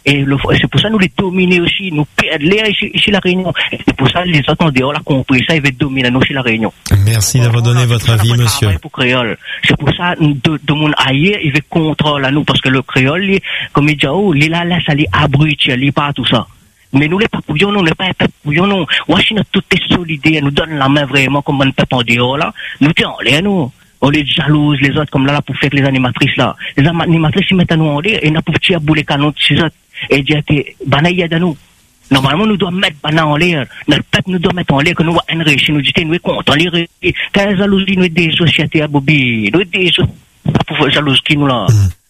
Et c'est pour ça nous les dominer aussi, nous perdre l'air ici la Réunion. Et c'est pour ça les autres en dehors, là, compris ça, ils veulent dominer nous ici la Réunion. Merci d'avoir donné votre avis, monsieur. Pour créole. C'est pour ça, de mon ailleurs, ils veulent contrôler à nous, parce que le créole, comme il dit, il est là, ça les abrutit, il pas tout ça. Mais nous, les papouillons, nous, les pas papouillons, nous. Washington, tout est solidaire, nous donne la main vraiment, comme on peut en dehors, là. Nous, tiens, en l'air, nous. On les jalouse, les autres, comme là, pour faire les animatrices, là. Les animatrices, ils mettent à nous en l'air, et nous, pour tirer bouler canons, ces autres, et dire que, banaïa de nous. Normalement, nous devons mettre bana en l'air. Notre peuple nous doit mettre en l'air, que nous, enrichir, nous, dit, nous, content, les, quand la jalousie, nous, des sociétés à Bobby, nous, des sociétés, pour jalousie, qui nous, là.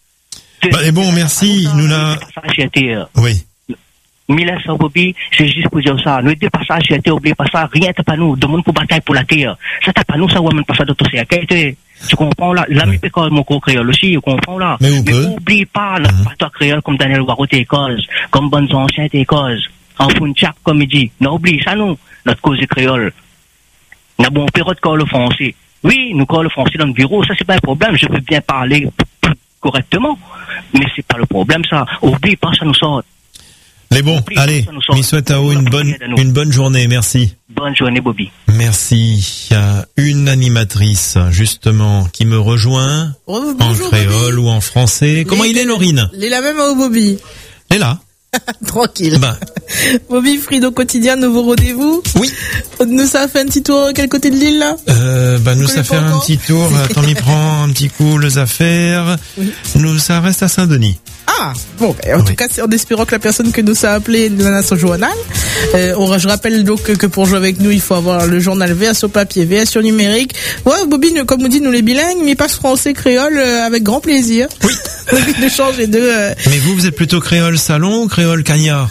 Et bon, merci, nous, là. Oui. Mille sans Bobby, c'est juste pour dire ça. Nous, des passages, j'ai été oublié pas ça, rien t'as pas nous, demande pour bataille pour la terre. Ça t'as pas nous, ça, ouais, même pas ça d'autre, c'est tu comprends là? L'ami pécole, mon créole aussi, tu comprends là? Mais oublie pas, notre pasteur créole, comme Daniel Waro t'es cause, comme bonnes anciens t'es cause, en Funchak, comme il dit. Non, oublie ça, nous, notre cause est créole. N'a bon période quand le français. Oui, nous, quand le français dans le bureau, ça, c'est pas un problème, je peux bien parler correctement. Mais c'est pas le problème, ça. Oublie pas, ça nous sort. Mais bon, allez, je souhaite à vous une bonne journée, merci. Bonne journée, Bobby. Merci. Il y a une animatrice, justement, qui me rejoint, bonjour, en créole ou en français. Comment il est, Laurine? Il est la même au Bobby. Elle est là. Tranquille. Bobby, Frido quotidien, nouveau rendez-vous. Oui. Nous, ça fait un petit tour, quel côté de l'île, là? Nous, ça fait un petit tour, attends, m'y prend un petit coup, les affaires. Oui. Nous, ça reste à Saint-Denis. Ah, bon, en tout cas, en espérant que la personne que nous a appelé dans son journal. Je rappelle donc que pour jouer avec nous, il faut avoir le journal version papier, version numérique. Ouais, Bobby, comme on dit, nous les bilingues, mais passe français, créole, avec grand plaisir. Oui. De changer de. Mais vous êtes plutôt créole salon ou créole cagnard?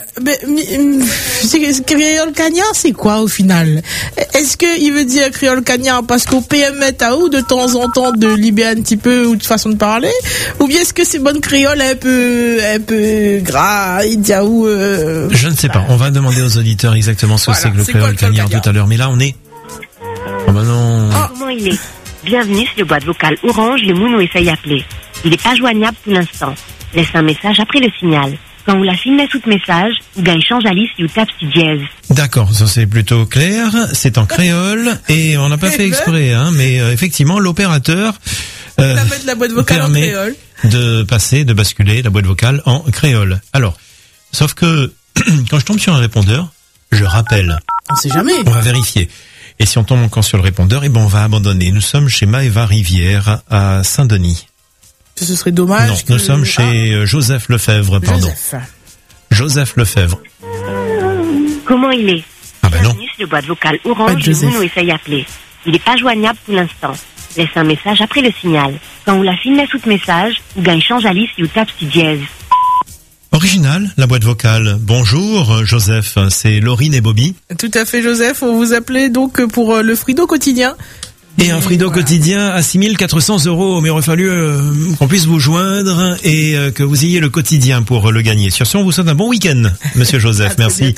Créole cagnard, c'est quoi au final? Est-ce que il veut dire créole cagnard parce qu'au PM à ou de temps en temps de libérer un petit peu ou de façon de parler, ou bien est-ce que c'est bonne créole un peu gras, idiaou? Je ne sais pas. On va demander aux auditeurs exactement ce que c'est que le créole cagnard tout à l'heure. Mais là, on est. Oh bah non. Comment il est? Bienvenue sur le boîte vocale Orange, le Mounou essaye d'appeler. Il n'est pas joignable pour l'instant. Laisse un message après le signal. Quand vous la filmez sous le message, vous gagnez change à liste et vous tape si dièse. D'accord, ça c'est plutôt clair. C'est en créole et on n'a pas fait exprès, hein, mais effectivement l'opérateur mettre la boîte vocale en créole. De basculer la boîte vocale en créole. Alors, sauf que quand je tombe sur un répondeur, je rappelle. On sait jamais. On va vérifier. Et si on tombe encore sur le répondeur, on va abandonner. Nous sommes chez Maëva Rivière à Saint-Denis. Ce serait dommage. Non, nous sommes chez Joseph Lefebvre, pardon. Joseph Lefebvre. Comment il est? Ah ben non. Bienvenue sur le boîte vocale Orange, le Mounou essaye d'appeler. Il n'est pas joignable pour l'instant. Laisse un message après le signal. Quand vous la filmez sous le message, vous gagnez change à liste et vous tape si dièse. Original, la boîte vocale. Bonjour Joseph, c'est Laurine et Bobby. Tout à fait Joseph, on vous appelait donc pour le Frido quotidien. Et un Frido quotidien à 6 400 €, mais il aurait fallu qu'on puisse vous joindre et que vous ayez le quotidien pour le gagner. Sur ce, on vous souhaite un bon week-end, monsieur Joseph, merci.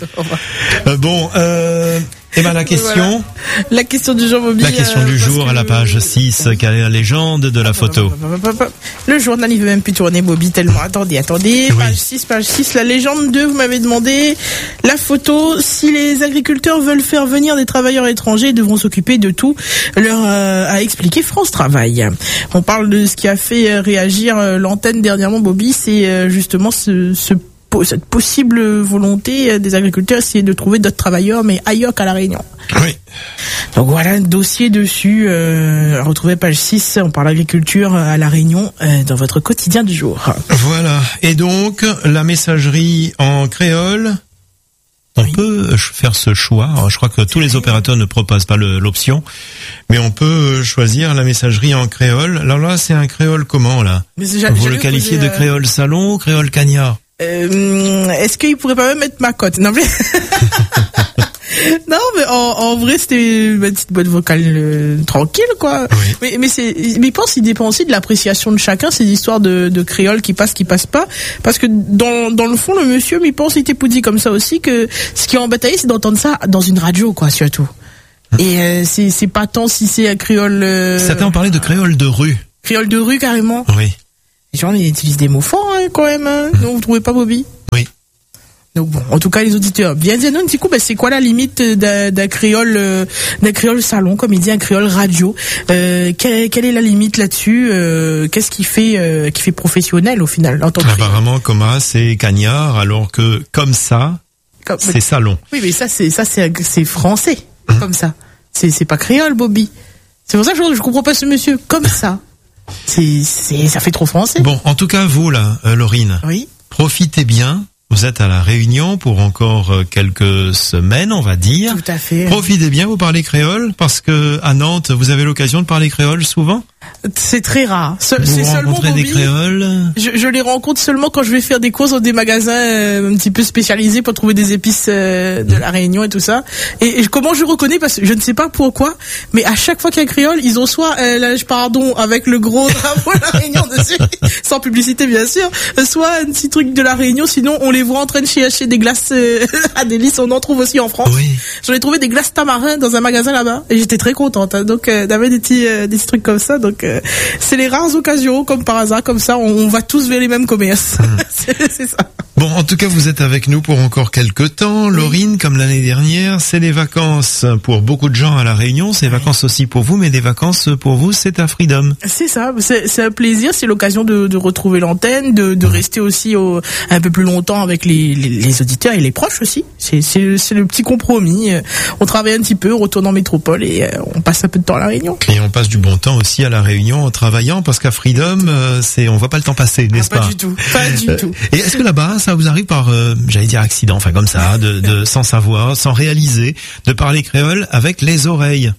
La question. Voilà. La question du jour, Bobby. La question du jour à la page 6, quelle est la légende de la photo? Le journal, il veut même plus tourner, Bobby, tellement. Attendez. Oui. Page 6, la légende 2, vous m'avez demandé. La photo, si les agriculteurs veulent faire venir des travailleurs étrangers, ils devront s'occuper de tout. Leur a expliqué France Travail. On parle de ce qui a fait réagir l'antenne dernièrement, Bobby, c'est justement cette possible volonté des agriculteurs essayer de trouver d'autres travailleurs, mais ailleurs qu'à La Réunion. Oui. Donc voilà un dossier dessus, retrouvez page 6, on parle d'agriculture à La Réunion dans votre quotidien du jour. Voilà. Et donc, la messagerie en créole, on peut faire ce choix. Alors, je crois que tous les opérateurs ne proposent pas l'option, mais on peut choisir la messagerie en créole. Alors là, c'est un créole comment, là? Vous le qualifiez de créole salon ou créole cagnard? Est-ce qu'il pourrait pas même mettre ma cote? Non mais non mais en vrai c'était une petite boîte vocale tranquille quoi. Oui. Mais je pense qu'il dépend aussi de l'appréciation de chacun, ces histoires de créole qui passe pas, parce que dans le fond le monsieur il pense il était poudi comme ça aussi, que ce qui embête c'est d'entendre ça dans une radio quoi surtout. Et c'est pas tant si c'est un créole. Certains ont parlé de créole de rue. Créole de rue carrément. Oui. Les gens ils utilisent des mots forts hein, quand même. Hein. Non, vous trouvez pas, Bobby? Oui. Donc bon, en tout cas les auditeurs, bien dire un petit coup, c'est quoi la limite d'un créole salon, comme il dit, un créole radio, quelle est la limite là-dessus, qu'est-ce qui fait professionnel au final en tant que apparemment Coma c'est cagnard, alors que comme ça c'est salon. Oui, mais c'est français, comme ça. C'est pas créole, Bobby. C'est pour ça que je comprends pas ce monsieur comme ça. Ça fait trop français. Bon, en tout cas vous là, Laurine. Oui. Profitez bien. Vous êtes à la Réunion pour encore quelques semaines, on va dire. Tout à fait. Profitez bien, vous parlez créole, parce que à Nantes, vous avez l'occasion de parler créole souvent. C'est très rare. Vous rencontrez des créoles? Je les rencontre seulement quand je vais faire des courses dans des magasins un petit peu spécialisés pour trouver des épices de la Réunion et tout ça. Et comment je reconnais, parce que je ne sais pas pourquoi, mais à chaque fois qu'il y a un créole, ils ont soit avec le gros drapeau de la Réunion dessus, sans publicité bien sûr, soit un petit truc de la Réunion, sinon on les voit en train de chercher des glaces à délices, on en trouve aussi en France. Oui. J'en ai trouvé des glaces tamarin dans un magasin là-bas et j'étais très contente, hein. Donc d'avoir des petits trucs comme ça. Donc c'est les rares occasions, comme par hasard, comme ça, on va tous vers les mêmes commerces. C'est ça. Bon, en tout cas, vous êtes avec nous pour encore quelques temps. Laurine, comme l'année dernière, c'est les vacances pour beaucoup de gens à La Réunion. C'est les vacances aussi pour vous, mais des vacances pour vous, c'est à Freedom. C'est ça, c'est un plaisir, c'est l'occasion de retrouver l'antenne, de rester aussi un peu plus longtemps avec les auditeurs et les proches aussi. C'est le petit compromis. On travaille un petit peu, on retourne en métropole et on passe un peu de temps à La Réunion. Et on passe du bon temps aussi à La Réunion en travaillant, parce qu'à Freedom, on voit pas le temps passer, n'est-ce pas? Pas du tout, pas du tout. Et est-ce que là-bas, ça vous arrive par, j'allais dire accident, enfin comme ça, de sans savoir, sans réaliser, de parler créole avec les oreilles?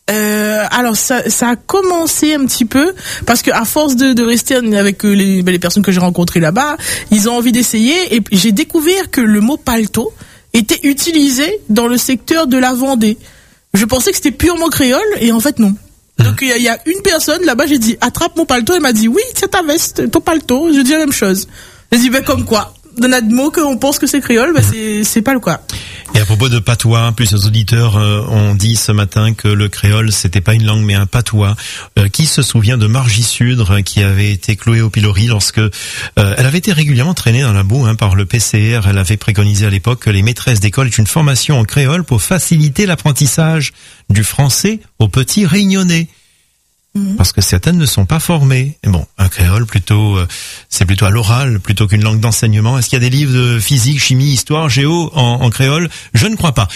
Alors ça a commencé un petit peu parce que à force de rester avec les personnes que j'ai rencontrées là-bas, ils ont envie d'essayer et j'ai découvert que le mot palto était utilisé dans le secteur de la Vendée. Je pensais que c'était purement créole et en fait non. Donc il y a une personne là-bas, j'ai dit attrape mon palto, elle m'a dit oui, c'est ta veste, ton palto. Je dis la même chose. J'ai dit comme quoi, dans notre mot qu'on pense que c'est créole, c'est pas le cas. Et à propos de patois, plusieurs auditeurs ont dit ce matin que le créole c'était pas une langue mais un patois. Qui se souvient de Margie Sudre qui avait été clouée au pilori lorsque elle avait été régulièrement traînée dans la boue par le PCR. Elle avait préconisé à l'époque que les maîtresses d'école aient une formation en créole pour faciliter l'apprentissage du français aux petits Réunionnais. Parce que certaines ne sont pas formées. Et bon, un créole c'est plutôt à l'oral plutôt qu'une langue d'enseignement. Est-ce qu'il y a des livres de physique, chimie, histoire, géo en créole? Je ne crois pas.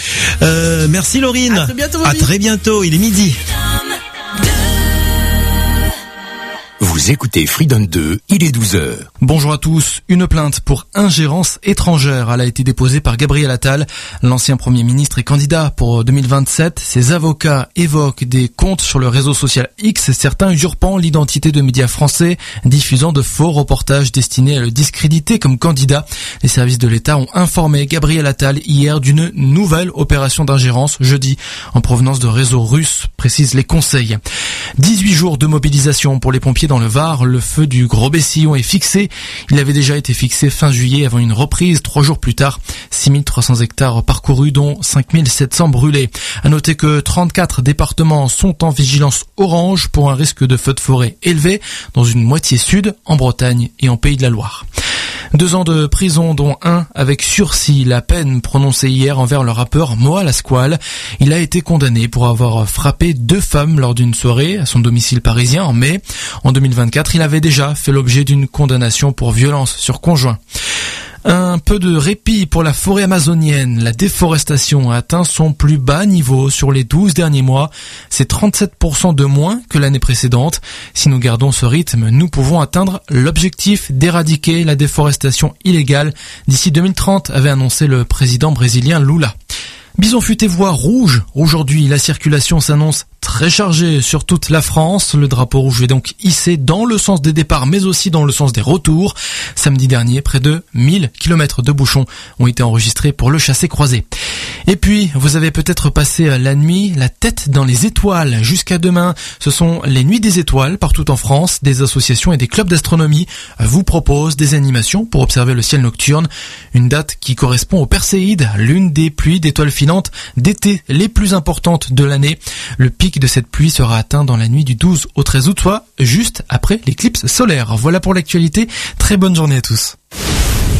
Merci Laurine. À très bientôt. À très bientôt. Il est midi. Vous écoutez Freedom 2, il est 12h. Bonjour à tous. Une plainte pour ingérence étrangère. Elle a été déposée par Gabriel Attal, l'ancien Premier ministre et candidat pour 2027. Ses avocats évoquent des comptes sur le réseau social X, certains usurpant l'identité de médias français, diffusant de faux reportages destinés à le discréditer comme candidat. Les services de l'État ont informé Gabriel Attal hier d'une nouvelle opération d'ingérence jeudi en provenance de réseaux russes, précisent les conseils. 18 jours de mobilisation pour les pompiers dans le Var. Le feu du Gros-Bessillon est fixé. Il avait déjà été fixé fin juillet avant une reprise 3 jours plus tard. 6300 hectares parcourus dont 5700 brûlés. À noter que 34 départements sont en vigilance orange pour un risque de feu de forêt élevé dans une moitié sud, en Bretagne et en Pays de la Loire. 2 ans de prison, dont 1 avec sursis. La peine prononcée hier envers le rappeur Moa Lasquale. Il a été condamné pour avoir frappé 2 femmes lors d'une soirée à son domicile parisien en mai. En 2024, il avait déjà fait l'objet d'une condamnation pour violence sur conjoint. Un peu de répit pour la forêt amazonienne. La déforestation a atteint son plus bas niveau sur les 12 derniers mois. C'est 37% de moins que l'année précédente. Si nous gardons ce rythme, nous pouvons atteindre l'objectif d'éradiquer la déforestation illégale d'ici 2030, avait annoncé le président brésilien Lula. Bison futé voie rouge. Aujourd'hui, la circulation s'annonce très chargée sur toute la France. Le drapeau rouge est donc hissé dans le sens des départs, mais aussi dans le sens des retours. Samedi dernier, près de 1000 km de bouchons ont été enregistrés pour le chassé-croisé. Et puis, vous avez peut-être passé la nuit la tête dans les étoiles. Jusqu'à demain, ce sont les Nuits des étoiles partout en France. Des associations et des clubs d'astronomie vous proposent des animations pour observer le ciel nocturne. Une date qui correspond au Perséide, l'une des pluies d'étoiles filantes d'été les plus importantes de l'année. Le pic de cette pluie sera atteint dans la nuit du 12 au 13 août, soit juste après l'éclipse solaire. Voilà pour l'actualité. Très bonne journée à tous.